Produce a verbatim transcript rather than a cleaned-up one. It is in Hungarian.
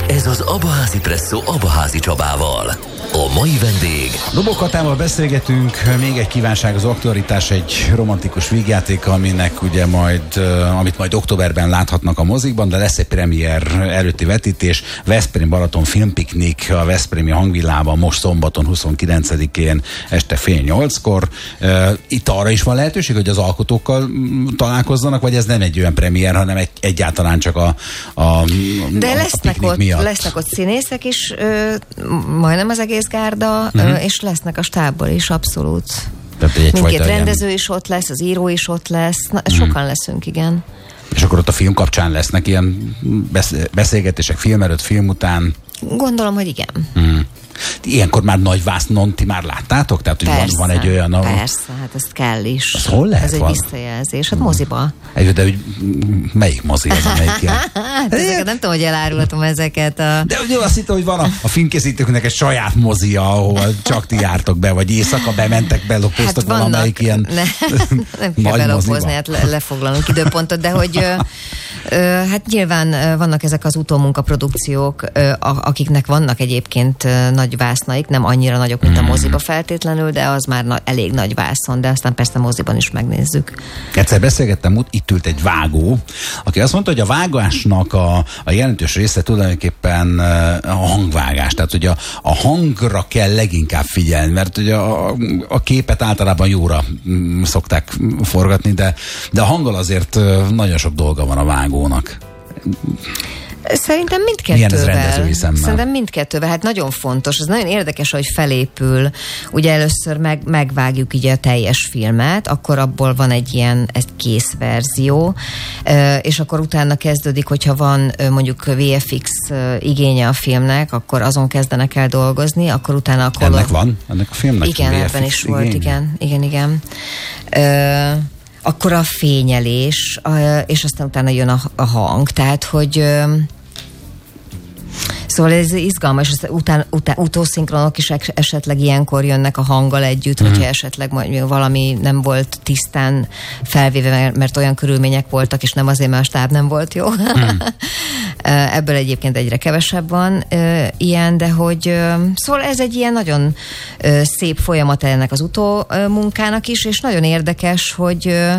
Ez az Abaházi Presszó Abaházi Csabával. A mai vendég... Dobok Katával beszélgetünk, még egy kívánság, az aktualitás, egy romantikus vígjáték, aminek ugye majd, amit majd októberben láthatnak a mozikban, de lesz egy premier előtti vetítés, Veszprém Balaton filmpiknik a Veszprémi Hangvillában most szombaton huszonkilencedikén este fél nyolckor. Itt arra is van lehetőség, hogy az alkotókkal találkozzanak, vagy ez nem egy olyan premier, hanem egy, egyáltalán csak a, a, de a, lesznek, a ott, miatt. lesznek ott színészek is, ö, majdnem az egész gárda, uh-huh. ö, és lesznek a stábból is, abszolút. Mindkét rendező ilyen... is ott lesz, az író is ott lesz, na, uh-huh. sokan leszünk, igen. És akkor ott a film kapcsán lesznek ilyen beszélgetések, film előtt, film után? Gondolom, hogy igen. Uh-huh. Ilyenkor már nagy vásznon ti már láttátok? Tehát, hogy persze, van, van egy olyan... A... Persze, hát ezt kell is. Az hol lehet? Ez egy van? Visszajelzés, hát moziba. Egy, de hogy melyik mozi az, amelyik ilyen? Hát ezeket nem tudom, hogy elárulhatom ezeket. A... De ugye azt hittem, hogy van a, a filmkészítőknek egy saját mozia, ahol csak ti jártok be, vagy éjszaka bementek, belopóztak hát valamelyik ilyen ne, nem kell belopozni, hát le, lefoglalunk időpontot, de hogy ö, ö, hát nyilván vannak ezek az utómunkaprodukciók, ö, akiknek vannak egyébként ö, nagy vásznaik, nem annyira nagyok, mint a moziba feltétlenül, de az már na, elég nagy vászon, de aztán persze moziban is megnézzük. Egyszer beszélgettem, itt ült egy vágó, aki azt mondta, hogy a vágásnak a, a jelentős része tulajdonképpen a hangvágás. Tehát, hogy a, a hangra kell leginkább figyelni, mert ugye a, a képet általában jóra mm, szokták forgatni, de, de a hanggal azért nagyon sok dolga van a vágónak. Szerintem mindkettővel. Milyen ez rendezői szemmel? Szerintem mindkettővel. Hát nagyon fontos. Ez nagyon érdekes, hogy felépül. Ugye először meg, megvágjuk ugye a teljes filmet, akkor abból van egy ilyen egy kész verzió, és akkor utána kezdődik, hogyha van mondjuk vé ef iksz igénye a filmnek, akkor azon kezdenek el dolgozni, akkor utána a kolor... Ennek van? Ennek a filmnek igen, vé ef iksz ebben is igénye? volt, igen, igen, igen. Ö, akkor a fényelés, és aztán utána jön a, a hang, tehát, hogy szóval ez izgalmas, után, után, utószinkronok is esetleg ilyenkor jönnek a hanggal együtt, mm. hogyha esetleg valami nem volt tisztán felvéve, mert olyan körülmények voltak, és nem azért, mert a stáb nem volt jó. Mm. Ebből egyébként egyre kevesebb van ilyen, de hogy szóval ez egy ilyen nagyon szép folyamat ennek az utómunkának is, és nagyon érdekes, hogy